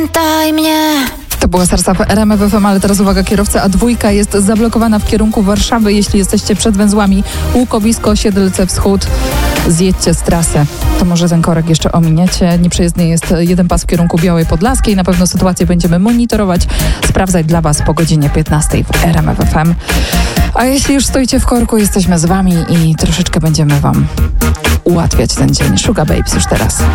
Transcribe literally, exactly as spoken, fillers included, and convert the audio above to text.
Pamiętaj mnie. To była Sarsa w R M F F M, ale teraz uwaga, kierowca A dwa jest zablokowana w kierunku Warszawy. Jeśli jesteście przed węzłami Łukowisko, Siedlce Wschód, zjedźcie z trasy. To może ten korek jeszcze ominiecie. Nieprzejezdny jest jeden pas w kierunku Białej Podlaskiej. Na pewno sytuację będziemy monitorować, sprawdzać dla Was po godzinie piętnastej w R M F F M. A jeśli już stoicie w korku, jesteśmy z Wami i troszeczkę będziemy Wam ułatwiać ten dzień. Sugar Babes już teraz.